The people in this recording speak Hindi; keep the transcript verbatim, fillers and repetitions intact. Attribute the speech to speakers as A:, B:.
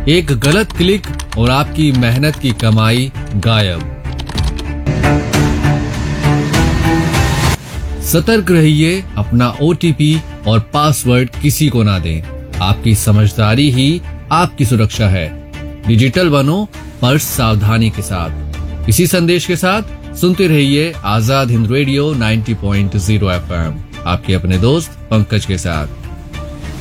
A: एक गलत क्लिक और आपकी मेहनत की कमाई गायब। सतर्क रहिए, अपना ओटीपी और पासवर्ड किसी को ना दें। आपकी समझदारी ही आपकी सुरक्षा है। डिजिटल बनो पर सावधानी के साथ। इसी संदेश के साथ सुनते रहिए आजाद हिंद रेडियो नब्बे पॉइंट शून्य एफएम, आपके अपने दोस्त पंकज के साथ।